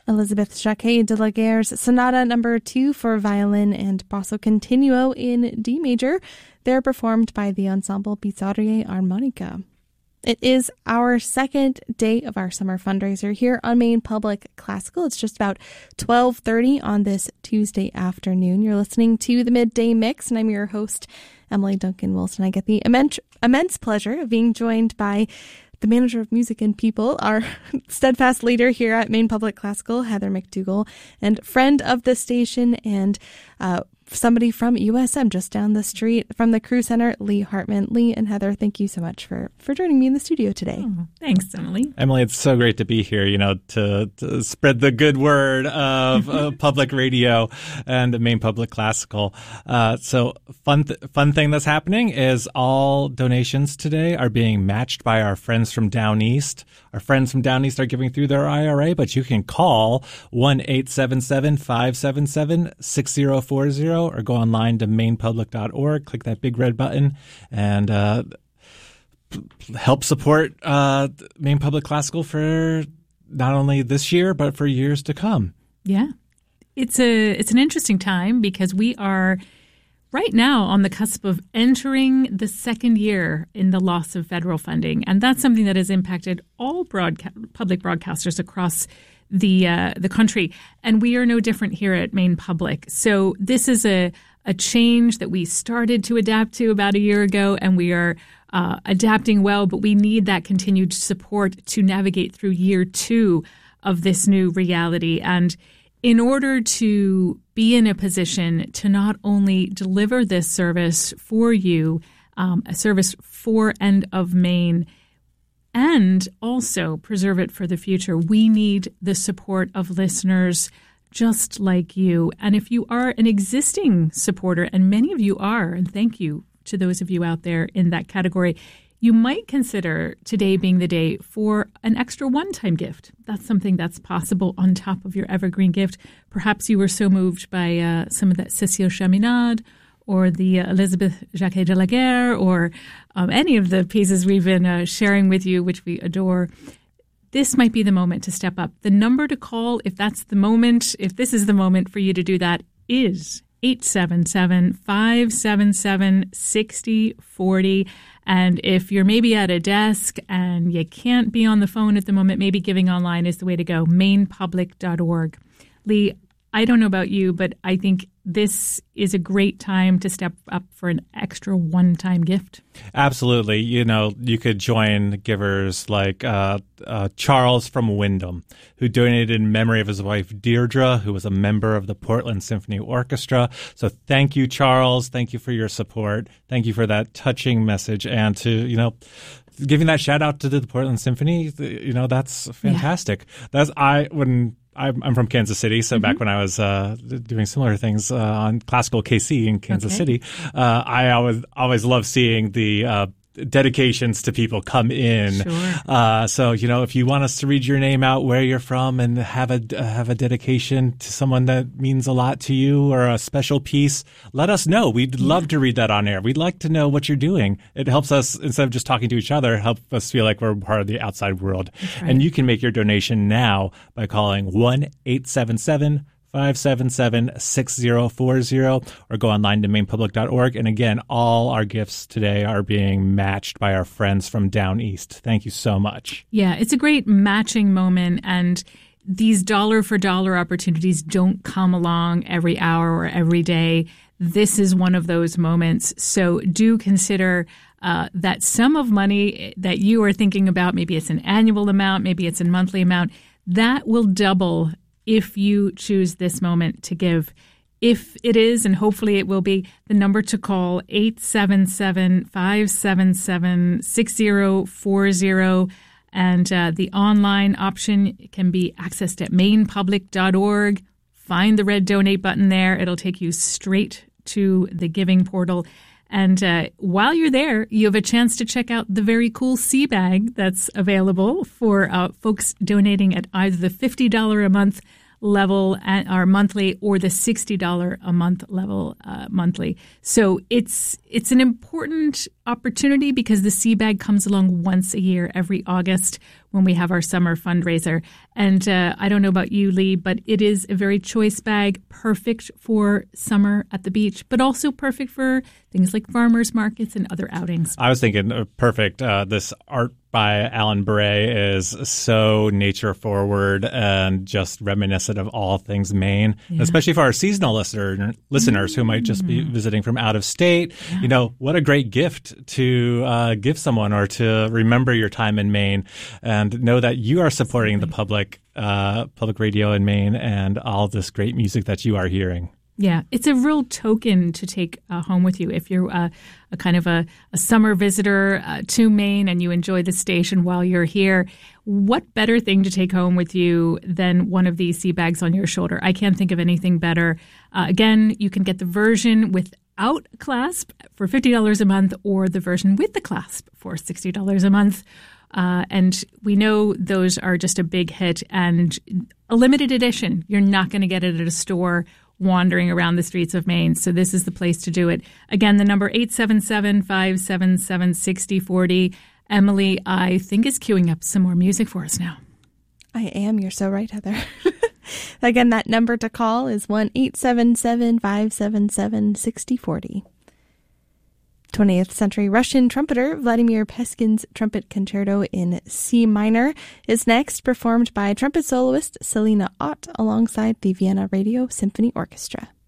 Elizabeth Jacquet de la Guerre's Sonata No. 2 for violin and basso continuo in D major. They're performed by the ensemble Bizzarrie Armonica. It is our second day of our summer fundraiser here on Maine Public Classical. It's just about 12:30 on this Tuesday afternoon. You're listening to the Midday Mix, and I'm your host, Emily Duncan Wilson. I get the immense pleasure of being joined by the manager of music and people, our steadfast leader here at Maine Public Classical, Heather McDougall, and friend of the station and somebody from USM just down the street from the Crew Center, Lee Hartman. Lee and Heather, thank you so much for joining me in the studio today. Oh, thanks, Emily. Emily, it's so great to be here, to spread the good word of public radio and Maine Public Classical. So fun thing that's happening is all donations today are being matched by our friends from Down East. Our friends from Down East are giving through their IRA, but you can call 1-877-577-6040 or go online to mainepublic.org, click that big red button, and help support Maine Public Classical for not only this year, but for years to come. Yeah. It's an interesting time because we are right now on the cusp of entering the second year in the loss of federal funding. And that's something that has impacted all public broadcasters across the country. And we are no different here at Maine Public. So this is a change that we started to adapt to about a year ago, and we are adapting well, but we need that continued support to navigate through year two of this new reality. And in order to be in a position to not only deliver this service for you, a service for and of Maine, and also preserve it for the future, we need the support of listeners just like you. And if you are an existing supporter, and many of you are, and thank you to those of you out there in that category, you might consider today being the day for an extra one-time gift. That's something that's possible on top of your evergreen gift. Perhaps you were so moved by some of that Cécile Chaminade or the Elizabeth Jacquet de la Guerre or any of the pieces we've been sharing with you, which we adore. This might be the moment to step up. The number to call, if that's the moment, if this is the moment for you to do that, is 877-577-6040. And if you're maybe at a desk and you can't be on the phone at the moment, maybe giving online is the way to go, mainepublic.org. Lee, I don't know about you, but I think this is a great time to step up for an extra one-time gift. Absolutely. You could join givers like Charles from Wyndham, who donated in memory of his wife, Deirdre, who was a member of the Portland Symphony Orchestra. So thank you, Charles. Thank you for your support. Thank you for that touching message. And to, giving that shout out to the Portland Symphony, that's fantastic. Yeah. I'm from Kansas City, so back when I was doing similar things on Classical KC in Kansas City, I always loved seeing the dedications to people come in. Sure. So if you want us to read your name out, where you're from, and have a dedication to someone that means a lot to you or a special piece, let us know. We'd love to read that on air. We'd like to know what you're doing. It helps us, instead of just talking to each other, help us feel like we're part of the outside world. That's right. And you can make your donation now by calling 1-877-577-6040 or go online to mainepublic.org. And again, all our gifts today are being matched by our friends from Down East. Thank you so much. Yeah, it's a great matching moment, and these dollar-for-dollar opportunities don't come along every hour or every day. This is one of those moments. So do consider that sum of money that you are thinking about, maybe it's an annual amount, maybe it's a monthly amount, that will double if you choose this moment to give. If it is, and hopefully it will be, the number to call, 877-577-6040. And the online option can be accessed at mainepublic.org. Find the red donate button there. It'll take you straight to the giving portal. And while you're there, you have a chance to check out the very cool sea bag that's available for folks donating at either the $50 a month level or monthly, or the $60 a month level monthly. So it's an important opportunity because the CBAG comes along once a year, every August, when we have our summer fundraiser. And I don't know about you, Lee, but it is a very choice bag, perfect for summer at the beach, but also perfect for things like farmers markets and other outings. I was thinking perfect. This art by Alan Bray is so nature forward and just reminiscent of all things Maine, especially for our seasonal listeners who might just be visiting from out of state. You know, what a great gift to give someone, or to remember your time in Maine and know that you are supporting the public radio in Maine and all this great music that you are hearing. Yeah, it's a real token to take home with you if you're a kind of a summer visitor to Maine and you enjoy the station while you're here. What better thing to take home with you than one of these sea bags on your shoulder? I can't think of anything better. Again, you can get the version without clasp for $50 a month, or the version with the clasp for $60 a month. And we know those are just a big hit and a limited edition. You're not going to get it at a store wandering around the streets of Maine. So this is the place to do it. Again, the number 877-577-6040. Emily, I think, is queuing up some more music for us now. I am. You're so right, Heather. Again, that number to call is 1-877-577-6040. 20th century Russian trumpeter Vladimir Peskin's Trumpet Concerto in C minor is next, performed by trumpet soloist Selena Ott alongside the Vienna Radio Symphony Orchestra.